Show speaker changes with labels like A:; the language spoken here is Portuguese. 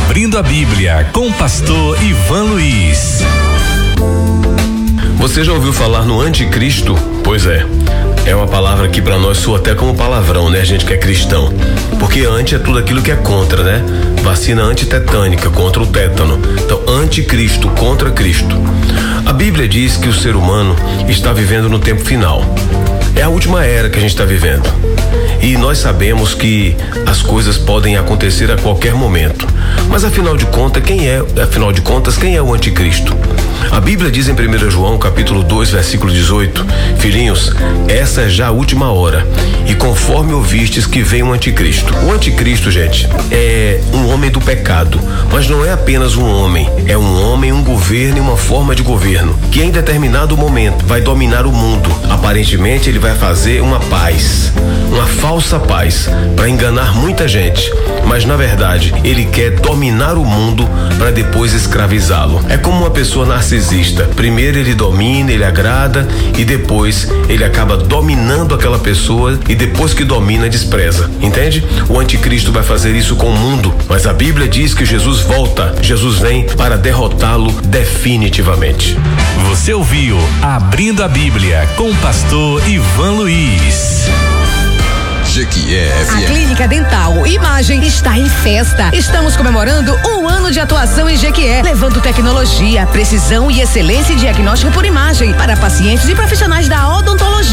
A: Abrindo a Bíblia com o pastor Ivan Luiz.
B: Você já ouviu falar no anticristo? Pois é uma palavra que para nós soa até como palavrão, né? A gente que é cristão, porque anti é tudo aquilo que é contra, né? Vacina antitetânica contra o tétano. Então, anticristo, contra Cristo. A Bíblia diz que o ser humano está vivendo no tempo final. É a última era que a gente está vivendo. E nós sabemos que as coisas podem acontecer a qualquer momento. Mas afinal de contas, quem é o anticristo? A Bíblia diz em 1 João, capítulo 2, versículo 18: Filhinhos, essa é já a última hora, e conforme ouvistes que vem um anticristo. O anticristo, gente, é um homem do pecado, mas não é apenas um homem, é um homem, um governo e uma forma de governo, que em determinado momento vai dominar o mundo. Aparentemente ele vai fazer uma paz, uma falsa paz, para enganar muita gente, mas na verdade ele quer dominar o mundo para depois escravizá-lo. É como uma pessoa narcisista. Primeiro ele domina, ele agrada, e depois ele acaba dominando aquela pessoa, e depois que domina, despreza. Entende? O anticristo vai fazer isso com o mundo, mas a Bíblia diz que Jesus volta. Jesus vem para derrotá-lo definitivamente.
A: Você ouviu Abrindo a Bíblia com o pastor Ivan Luiz.
C: Jequié FM.
D: A Clínica Dental Imagem está em festa. Estamos comemorando 1 ano de atuação em Jequié, levando tecnologia, precisão e excelência em diagnóstico por imagem para pacientes e profissionais da odontologia.